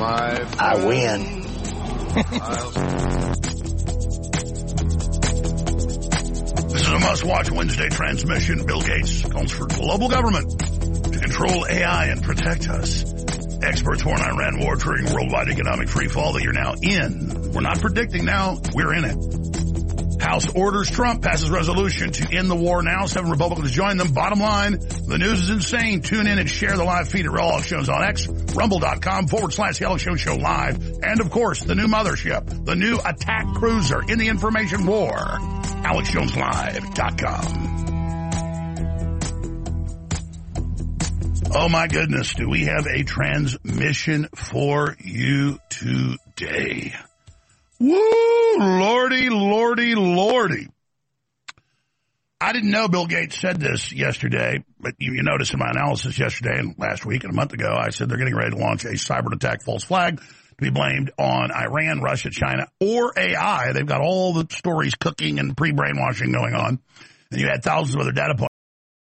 I win. This is a must-watch Wednesday transmission. Bill Gates calls for global government to control AI and protect us. Experts warn Iran war triggering worldwide economic freefall that you're now in. We're not predicting now. We're in it. House orders Trump, passes resolution to end the war now. 7 Republicans join them. Bottom line, the news is insane. Tune in and share the live feed at Real Alex Jones on X, rumble.com/The Alex Jones Show Live. And, of course, the new mothership, the new attack cruiser in the information war, AlexJonesLive.com. Oh, my goodness, do we have a transmission for you today? Woo, lordy, lordy, lordy. I didn't know Bill Gates said this yesterday, but you noticed in my analysis yesterday and last week and a month ago, I said they're getting ready to launch a cyber attack false flag to be blamed on Iran, Russia, China, or AI. They've got all the stories cooking and pre-brainwashing going on. And you had thousands of other data points.